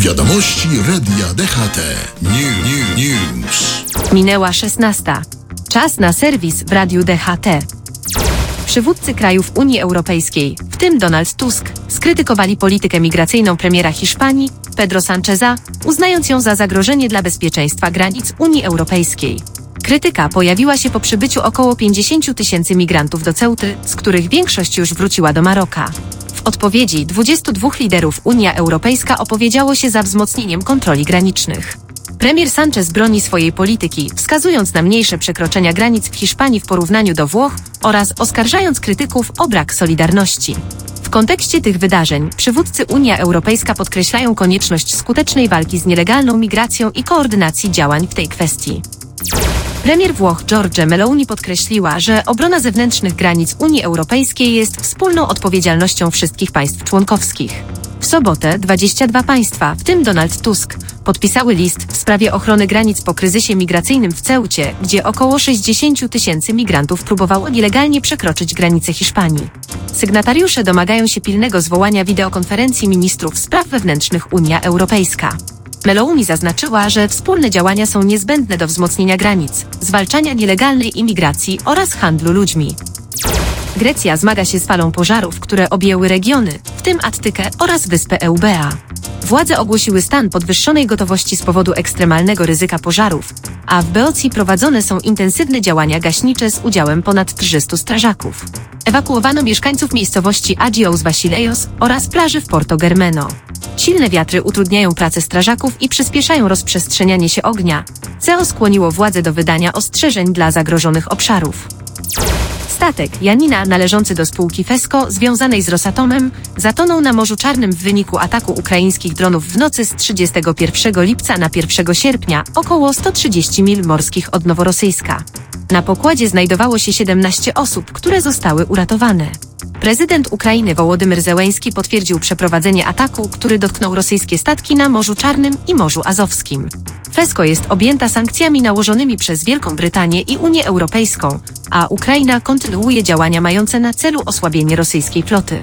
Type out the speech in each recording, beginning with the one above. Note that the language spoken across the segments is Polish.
Wiadomości Radia DHT. News. Minęła 16. Czas na serwis w Radiu DHT. Przywódcy krajów Unii Europejskiej, w tym Donald Tusk, skrytykowali politykę migracyjną premiera Hiszpanii, Pedro Sancheza, uznając ją za zagrożenie dla bezpieczeństwa granic Unii Europejskiej. Krytyka pojawiła się po przybyciu około 50 tysięcy migrantów do Ceuty, z których większość już wróciła do Maroka. W odpowiedzi 22 liderów Unia Europejska opowiedziało się za wzmocnieniem kontroli granicznych. Premier Sanchez broni swojej polityki, wskazując na mniejsze przekroczenia granic w Hiszpanii w porównaniu do Włoch oraz oskarżając krytyków o brak solidarności. W kontekście tych wydarzeń przywódcy Unia Europejska podkreślają konieczność skutecznej walki z nielegalną migracją i koordynacji działań w tej kwestii. Premier Włoch Giorgia Meloni podkreśliła, że obrona zewnętrznych granic Unii Europejskiej jest wspólną odpowiedzialnością wszystkich państw członkowskich. W sobotę 22 państwa, w tym Donald Tusk, podpisały list w sprawie ochrony granic po kryzysie migracyjnym w Ceucie, gdzie około 60 tysięcy migrantów próbowało nielegalnie przekroczyć granice Hiszpanii. Sygnatariusze domagają się pilnego zwołania wideokonferencji ministrów spraw wewnętrznych Unia Europejska. Meloni zaznaczyła, że wspólne działania są niezbędne do wzmocnienia granic, zwalczania nielegalnej imigracji oraz handlu ludźmi. Grecja zmaga się z falą pożarów, które objęły regiony, w tym Attykę oraz wyspę Eubea. Władze ogłosiły stan podwyższonej gotowości z powodu ekstremalnego ryzyka pożarów, a w Beocji prowadzone są intensywne działania gaśnicze z udziałem ponad 300 strażaków. Ewakuowano mieszkańców miejscowości Agios Vasileios oraz plaży w Porto Germeno. Silne wiatry utrudniają pracę strażaków i przyspieszają rozprzestrzenianie się ognia, co skłoniło władze do wydania ostrzeżeń dla zagrożonych obszarów. Statek Janina, należący do spółki Fesco, związanej z Rosatomem, zatonął na Morzu Czarnym w wyniku ataku ukraińskich dronów w nocy z 31 lipca na 1 sierpnia, około 130 mil morskich od Noworosyjska. Na pokładzie znajdowało się 17 osób, które zostały uratowane. Prezydent Ukrainy Wołodymyr Zełenski potwierdził przeprowadzenie ataku, który dotknął rosyjskie statki na Morzu Czarnym i Morzu Azowskim. Fesco jest objęta sankcjami nałożonymi przez Wielką Brytanię i Unię Europejską, a Ukraina kontynuuje działania mające na celu osłabienie rosyjskiej floty.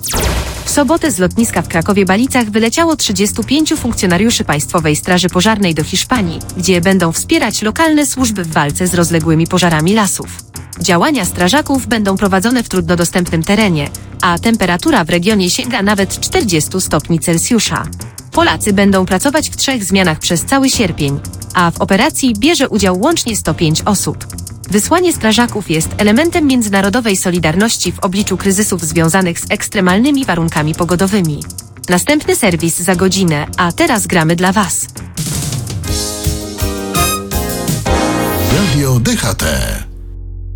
W sobotę z lotniska w Krakowie-Balicach wyleciało 35 funkcjonariuszy Państwowej Straży Pożarnej do Hiszpanii, gdzie będą wspierać lokalne służby w walce z rozległymi pożarami lasów. Działania strażaków będą prowadzone w trudno dostępnym terenie, a temperatura w regionie sięga nawet 40 stopni Celsjusza. Polacy będą pracować w 3 zmianach przez cały sierpień, a w operacji bierze udział łącznie 105 osób. Wysłanie strażaków jest elementem międzynarodowej solidarności w obliczu kryzysów związanych z ekstremalnymi warunkami pogodowymi. Następny serwis za godzinę, a teraz gramy dla Was. Radio DHT.